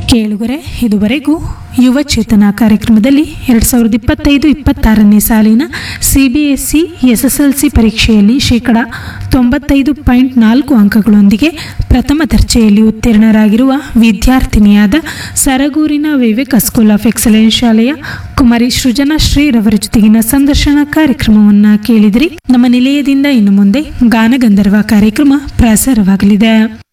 ಕೇಳುಗರೆ, ಇದುವರೆಗೂ ಯುವ ಚೇತನ ಕಾರ್ಯಕ್ರಮದಲ್ಲಿ 2025-26ನೇ ಸಾಲಿನ CBSE SSLC ಪರೀಕ್ಷೆಯಲ್ಲಿ 95.4 ಅಂಕಗಳೊಂದಿಗೆ ಪ್ರಥಮ ದರ್ಜೆಯಲ್ಲಿ ಉತ್ತೀರ್ಣರಾಗಿರುವ ವಿದ್ಯಾರ್ಥಿನಿಯಾದ ಸರಗೂರಿನ ವಿವೇಕ ಸ್ಕೂಲ್ ಆಫ್ ಎಕ್ಸಲೆನ್ಸ್ ಶಾಲೆಯ ಕುಮಾರಿ ಸೃಜನಾ ಶ್ರೀ ರವರ ಜೊತೆಗಿನ ಸಂದರ್ಶನ ಕಾರ್ಯಕ್ರಮವನ್ನು ಕೇಳಿದಿರಿ. ನಮ್ಮ ನಿಲಯದಿಂದ ಇನ್ನು ಮುಂದೆ ಗಾನಗಂಧರ್ವ ಕಾರ್ಯಕ್ರಮ ಪ್ರಸಾರವಾಗಲಿದೆ.